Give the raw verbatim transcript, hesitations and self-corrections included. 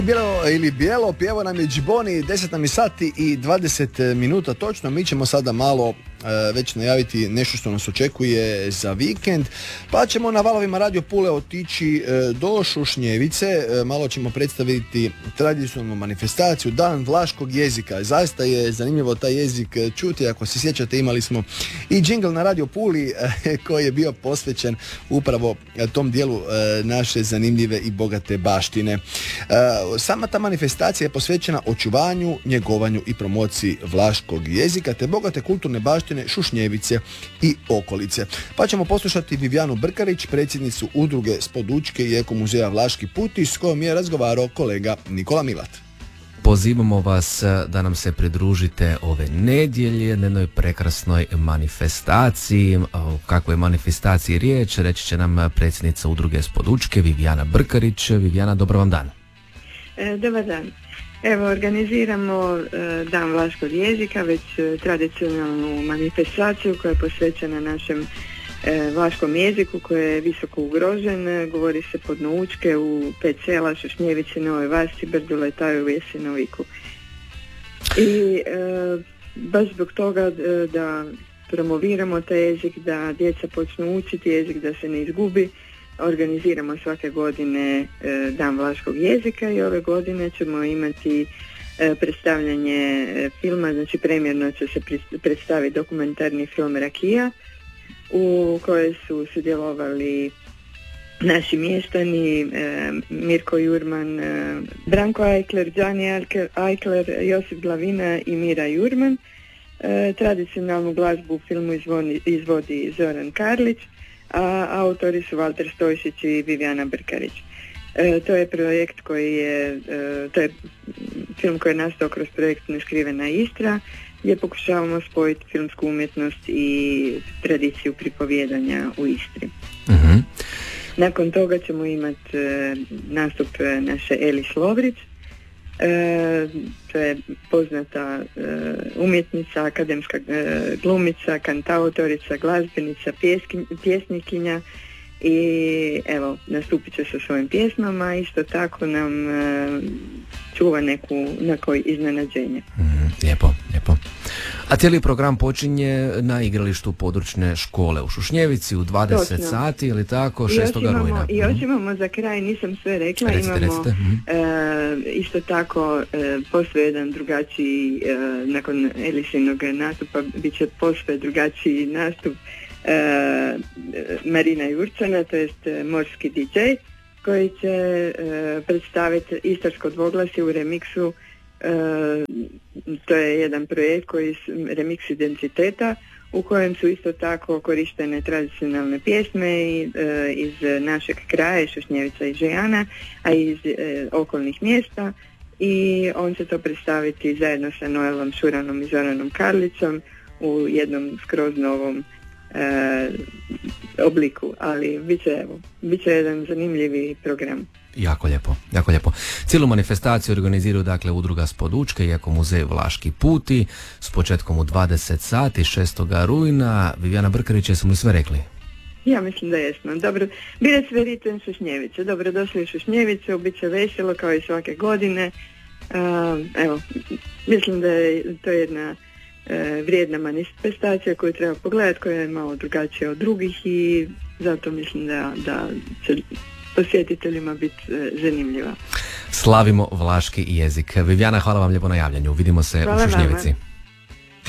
Bijelo ili bijelo, pjevo nam je Džiboni, deset nam je sati i dvadeset minuta točno. Mi ćemo sada malo uh, već najaviti nešto što nas očekuje za vikend, pa ćemo na valovima Radio Pule otići uh, do Šušnjevice. Uh, malo ćemo predstaviti tradicionalnu manifestaciju Dan vlaškog jezika. Zaista je zanimljivo taj jezik čuti. Ako se sjećate, imali smo i džingl na Radio Puli uh, koji je bio posvećen upravo tom dijelu uh, naše zanimljive i bogate baštine. Uh, Sama ta manifestacija je posvećena očuvanju, njegovanju i promociji vlaškog jezika te bogate kulturne baštine Šušnjevice i okolice. Pa ćemo poslušati Vivijanu Brkarić, predsjednicu udruge Spodučke i Eko muzeja Vlaški puti, s kojom je razgovarao kolega Nikola Milat. Pozivamo vas da nam se pridružite ove nedjelje na jednoj prekrasnoj manifestaciji. O kakvoj manifestaciji riječ, reći će nam predsjednica udruge Spodučke Vivijana Brkarić. Vivijana, dobar vam dan. E, dobar dan. Evo, organiziramo e, Dan vlaškog jezika, već e, tradicionalnu manifestaciju koja je posvećena našem e, vlaškom jeziku koji je visoko ugrožen. Govori se podnoučke u pet sela, Šušnjevici, Novoj Vasi, Brdu, Letaju, Jesenoviku. I e, baš zbog toga e, da promoviramo taj jezik, da djeca počnu učiti jezik, da se ne izgubi, organiziramo svake godine e, Dan vlaškog jezika i ove godine ćemo imati e, predstavljanje e, filma, znači premjerno će se predstaviti dokumentarni film Rakija u kojoj su sudjelovali naši mještani, e, Mirko Jurman, e, Branko Ajkler, Đani Ajkler, Josip Glavina i Mira Jurman. E, tradicionalnu glazbu u filmu izvodi, izvodi Zoran Karlić, a autori su Valter Stojšić i Vivijana Brkarić. E, to je projekt koji je, e, to je film koji je nastao kroz projekt Neskrivena Istra, gdje pokušavamo spojiti filmsku umjetnost i tradiciju pripovijedanja u Istri. Uh-huh. Nakon toga ćemo imati e, nastup naše Eli Slovrić. E, to je poznata e, umjetnica, akademska e, glumica, kantautorica, glazbenica, pjeski, pjesnikinja i evo, nastupit će sa svojim pjesmama, isto tako nam e, čuva neku, neko iznenađenje. Mm, lijepo, lijepo. A cijeli program počinje na igralištu područne škole u Šušnjevici u dvadeset Točno. Sati, ili tako, šestog rujna. I još imamo za kraj, nisam sve rekla, recite, imamo recite. E, isto tako e, posve jedan drugačiji, e, nakon Elisinog nastupa, bit će posve drugačiji nastup e, Marina Jurčana, to jest morski di džej, koji će e, predstaviti istarsko dvoglasje u remiksu. E, to je jedan projekt koji remix identiteta u kojem su isto tako korištene tradicionalne pjesme i, e, iz našeg kraja, Šušnjevica i Žejana, a i iz e, okolnih mjesta, i on će to predstaviti zajedno sa Noelom Šuranom i Zoranom Karlicom u jednom skroz novom e, obliku, ali bit će, evo, bit će jedan zanimljivi program. Jako lijepo, jako lijepo. Cijelu manifestaciju organiziraju dakle udruga Spodučke i Eko muzej Vlaški puti s početkom u dvadeset sati šestog rujna. Vivijana Brkarić, jesmo li sve rekli? Ja mislim da jesmo. Dobro, bile sve riten Šušnjevice. Dobro došli u Šušnjevicu, bit će veselo kao i svake godine. Uh, evo, mislim da je to jedna uh, vrijedna manifestacija koju treba pogledati, koja je malo drugačija od drugih i zato mislim da, da će posjetiteljima biti e, zanimljiva. Slavimo vlaški jezik. Vivijana, hvala vam lijepo na javljanju. Vidimo se hvala u Šušnjevici. Vama.